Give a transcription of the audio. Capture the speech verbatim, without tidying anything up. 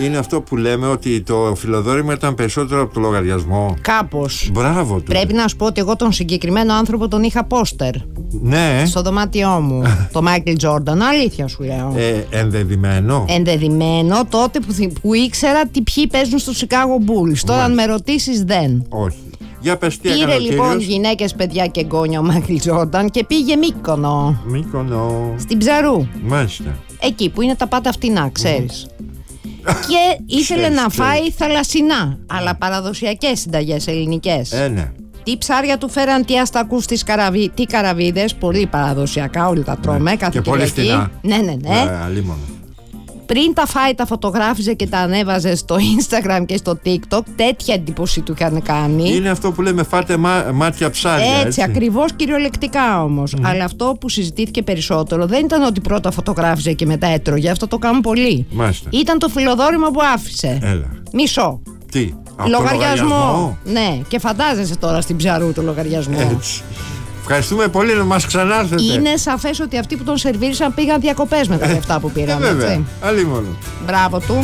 Είναι αυτό που λέμε ότι το φιλοδόρημα ήταν περισσότερο από το λογαριασμό. Κάπως. Μπράβο του. Πρέπει να σου πω ότι εγώ τον συγκεκριμένο άνθρωπο τον είχα πόστερ. Ναι. Στο δωμάτιό μου. Το Μάικλ Τζόρνταν, αλήθεια σου λέω. Ε, ενδεδειμένο. Ενδεδειμένο τότε που, που ήξερα τι ποιοι παίζουν στο Chicago Bulls. Τώρα, αν με ρωτήσεις, δεν. Όχι. Για πες τι έκανε Πήρε ο λοιπόν κύριος. γυναίκες, παιδιά και γκόνια ο Μάικλ Τζόρνταν και πήγε Μύκονο. Μύκονο. Στην Ψαρού. Μάλιστα. Εκεί που είναι τα πάντα φτηνά, ξέρεις. Και ήθελε Ξέρεις, να ξέρεις. φάει θαλασσινά, αλλά παραδοσιακές συνταγές ελληνικές. Ε, ναι. Τι ψάρια του φέραν, τι αστακούς, τι, καραβι... τι καραβίδες, πολύ παραδοσιακά, όλοι τα τρώμε, Ναι. κάθε Και πολύ Κυριακή. φτηνά. Ναι, ναι, ναι. Ε, αλίμονο. Πριν τα φάει, τα φωτογράφιζε και τα ανέβαζε στο Instagram και στο TikTok. Τέτοια εντύπωση του είχαν κάνει. Είναι αυτό που λέμε φάτε μά, μάτια ψάρια. Έτσι, Έτσι, ακριβώς κυριολεκτικά όμως. Mm. Αλλά αυτό που συζητήθηκε περισσότερο δεν ήταν ότι πρώτα φωτογράφιζε και μετά έτρωγε. Αυτό το κάνουν πολλοί. Μάλιστα. Ήταν το φιλοδόρημα που άφησε. Έλα. Μισό. Τι, από το Λογαριασμό. λογαριασμό. Ναι, και φαντάζεσαι τώρα στην Ψαρού το λογαριασμό. Έτσι. Ευχαριστούμε πολύ, να μας ξανάρθετε. Είναι σαφές ότι αυτοί που τον σερβίρισαν πήγαν διακοπές με τα λεφτά που πήραν. Ε, βέβαια. Έτσι. Αλίμονο. Μπράβο του.